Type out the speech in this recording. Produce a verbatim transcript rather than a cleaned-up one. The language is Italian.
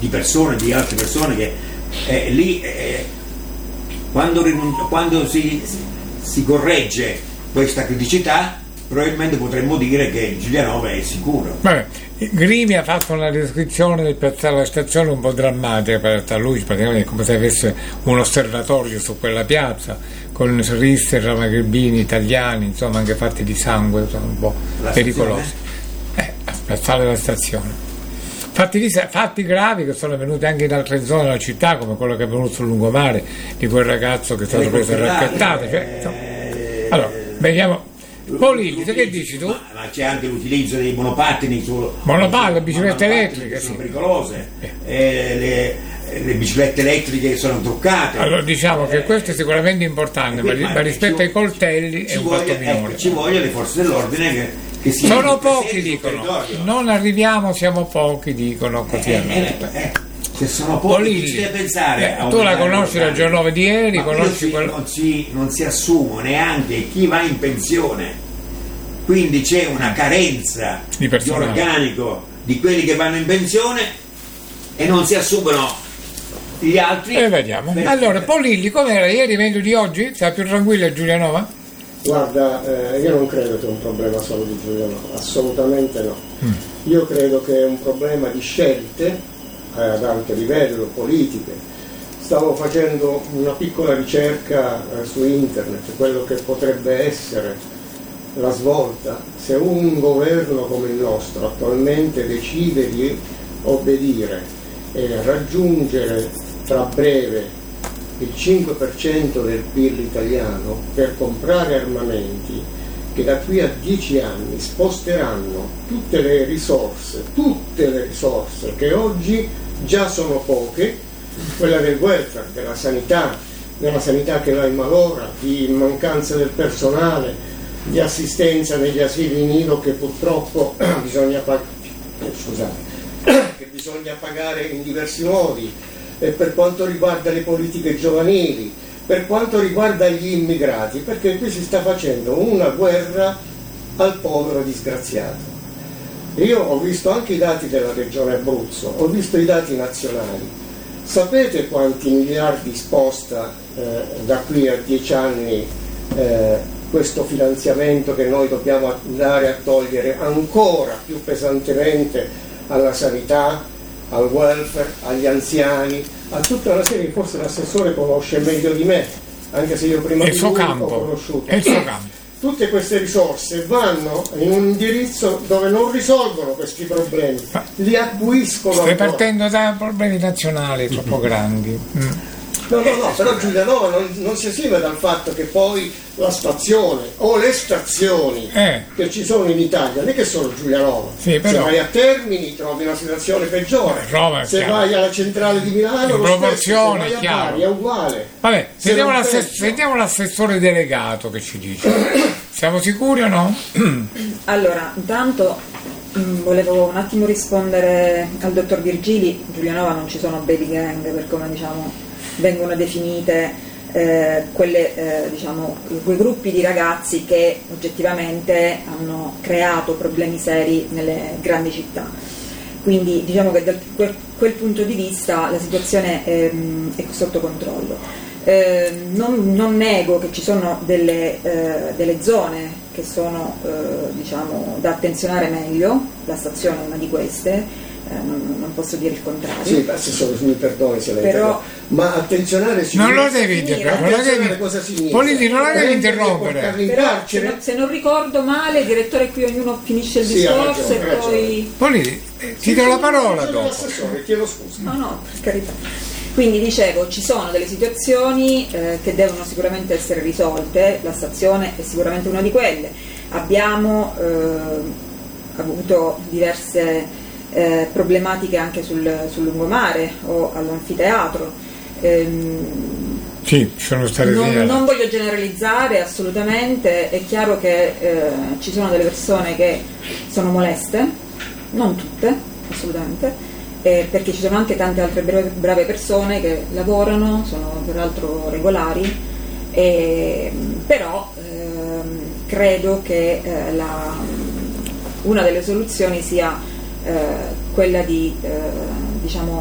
di persone, di altre persone che eh, lì eh, quando, quando si, si corregge questa criticità probabilmente potremmo dire che Giulianova è sicuro. Vabbè, Grimi ha fatto una descrizione del piazzale della stazione un po' drammatica, per lui praticamente è come se avesse un osservatorio su quella piazza con risse e ramaghebini italiani, insomma anche fatti di sangue, sono un po' la pericolosi. Eh, il piazzale della stazione. Fatti, di, fatti gravi che sono venuti anche in altre zone della città, come quello che è venuto sul lungomare di quel ragazzo che è stato preso e racchettato. Cioè, insomma. Allora, vediamo. Polilli, che dici tu? Ma, ma c'è anche l'utilizzo dei monopattini su monopattini, biciclette elettriche, sono sì. pericolose, eh, le, le biciclette elettriche sono truccate. Allora diciamo che questo è sicuramente importante, qui, ma, ma rispetto ai coltelli è un voglia, fatto minore. Ecco, ci vogliono le forze dell'ordine che, che si sono pochi, dicono. Non arriviamo, siamo pochi, dicono così. Eh, eh, eh. Se sono pochi, ci deve pensare eh, tu la conosci la Giornova di ieri, ma conosci non, quello... non, si, non si assume neanche chi va in pensione, quindi c'è una carenza di, di organico di quelli che vanno in pensione e non si assumono gli altri. E vediamo. Per... Allora, Polilli, com'era ieri, meglio di oggi? Sta più tranquilla Giulianova? Guarda, eh, io non credo che è un problema solo di Giulianova, assolutamente no. Mm. Io credo che è un problema di scelte ad alto livello, politiche. Stavo facendo una piccola ricerca eh, su internet, quello che potrebbe essere la svolta se un governo come il nostro attualmente decide di obbedire e raggiungere tra breve il cinque per cento del P I L italiano per comprare armamenti che da qui a dieci anni sposteranno tutte le risorse, tutte le risorse che oggi già sono poche, quella del welfare, della sanità, della sanità che va in malora, di mancanza del personale, di assistenza negli asili nido che purtroppo bisogna, pag- scusate, che bisogna pagare in diversi modi, e per quanto riguarda le politiche giovanili, per quanto riguarda gli immigrati, perché qui si sta facendo una guerra al povero disgraziato. Io ho visto anche i dati della regione Abruzzo, ho visto i dati nazionali. Sapete quanti miliardi sposta eh, da qui a dieci anni eh, questo finanziamento che noi dobbiamo andare a togliere ancora più pesantemente alla sanità, al welfare, agli anziani, a tutta una serie, forse l'assessore conosce meglio di me, anche se io prima di lui ho conosciuto. È il suo campo. Tutte queste risorse vanno in un indirizzo dove non risolvono questi problemi, li acuiscono. Stai ancora. partendo da problemi nazionali troppo grandi. Mm. No, no, no, però Giulianova non, non si esime dal fatto che poi la stazione o le stazioni eh. che ci sono in Italia, non è che sono Giulianova. Sì, però... Se vai a Termini trovi una situazione peggiore, Roma, se chiaro. vai alla centrale di Milano lo proporzione, stesso, se vai a Bari è uguale. Vabbè, sentiamo, l'assess- penso... sentiamo l'assessore delegato che ci dice. Siamo sicuri o no? Allora, intanto mh, volevo un attimo rispondere al dottor Virgili. Giulianova non ci sono baby gang, per come diciamo vengono definite eh, quelle, eh, diciamo, quei gruppi di ragazzi che oggettivamente hanno creato problemi seri nelle grandi città. Quindi diciamo che da quel, quel punto di vista la situazione è, è sotto controllo. Eh, non, non nego che ci sono delle, eh, delle zone che sono eh, diciamo, da attenzionare meglio, la stazione è una di queste. Eh, non, non posso dire il contrario. Sì, assessore, mi perdoni se lei però, ma attenzionare non lo devi interrompere, cosa significa? Politi, non la devi interrompere. Però, se, non, se non ricordo male, il direttore, qui ognuno finisce il discorso sì, e ragione, poi Politi, eh, ti do la parola dopo. Assessore, chiedo scusa. No, no, per carità. Quindi dicevo, ci sono delle situazioni eh, che devono sicuramente essere risolte, la stazione è sicuramente una di quelle. Abbiamo eh, avuto diverse Eh, problematiche anche sul, sul lungomare o all'anfiteatro. Ehm, sì, sono state non, non voglio generalizzare assolutamente, è chiaro che eh, ci sono delle persone che sono moleste, non tutte, assolutamente, eh, perché ci sono anche tante altre brave, brave persone che lavorano, sono peraltro regolari, eh, però ehm, credo che eh, la, una delle soluzioni sia Eh, quella di eh, diciamo